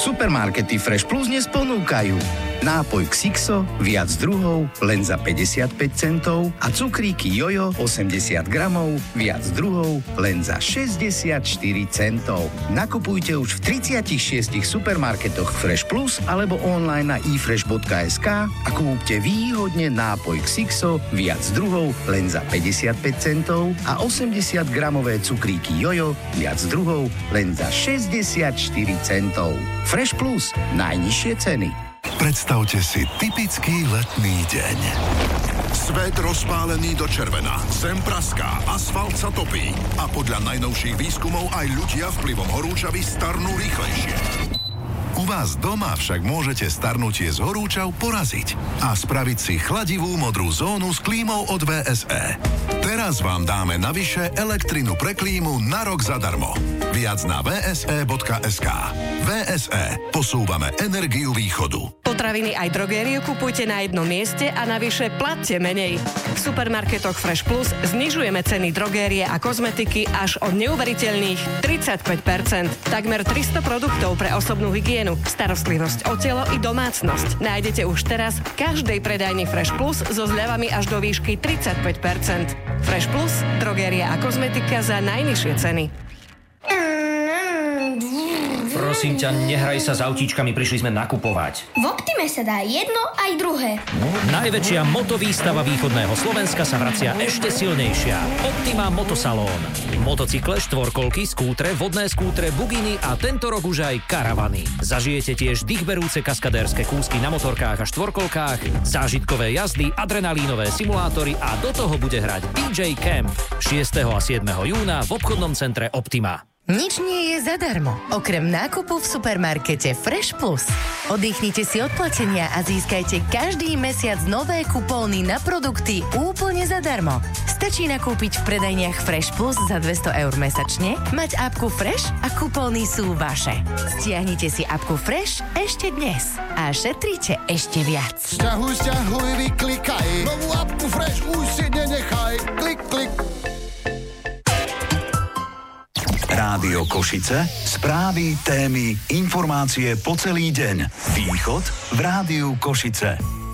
Supermarkety Fresh Plus dnes ponúkajú nápoj Xixo, viac druhov, len za 55 centov a cukríky Jojo 80 gramov, viac druhov, len za 64 centov. Nakupujte už v 36 supermarketoch Fresh Plus alebo online na ifresh.sk a kúpte výhodne nápoj Xixo, viac druhov, len za 55 centov a 80 gramové cukríky Jojo, viac druhov, len za 64 centov. Fresh Plus, najnižšie ceny. Predstavte si typický letný deň. Svet rozpálený do červena, zem praská, asfalt sa topí a podľa najnovších výskumov aj ľudia vplyvom horúčavy starnú rýchlejšie. U vás doma však môžete starnutie z horúčav poraziť a spraviť si chladivú modrú zónu s klímou od VSE. Teraz vám dáme navyše elektrinu pre klímu na rok zadarmo. Viac na vse.sk. VSE. Posúvame energiu východu. Potraviny aj drogériu kupujte na jednom mieste a navyše platte menej. V supermarketoch Fresh Plus znižujeme ceny drogérie a kozmetiky až o neuveriteľných 35%. Takmer 300 produktov pre osobnú hygienu, starostlivosť o telo i domácnosť. Nájdete už teraz v každej predajni Fresh Plus so zľavami až do výšky 35%. Fresh Plus, drogéria a kozmetika za najnižšie ceny. Prosím ťa, nehraj sa s autíčkami, prišli sme nakupovať. V Optime sa dá jedno aj druhé. Najväčšia motovýstava východného Slovenska sa vracia ešte silnejšia. Optima Motosalón. Motocykle, štvorkolky, skútre, vodné skútre, buginy a tento rok už aj karavany. Zažijete tiež dýchberúce kaskadérske kúsky na motorkách a štvorkolkách, zážitkové jazdy, adrenalínové simulátory a do toho bude hrať DJ Camp 6. a 7. júna v obchodnom centre Optima. Nič nie je zadarmo, okrem nákupu v supermarkete Fresh Plus. Oddychnite si od platenia a získajte každý mesiac nové kupóny na produkty úplne zadarmo. Stačí nakúpiť v predajniach Fresh Plus za 200 eur mesačne, mať apku Fresh a kupóny sú vaše. Stiahnite si apku Fresh ešte dnes a šetrite ešte viac. Sťahuj, vyklikaj. Novú apku Fresh už si nenechaj. Klik, klik. Rádio Košice, správy, témy, informácie po celý deň. Východ v Rádiu Košice.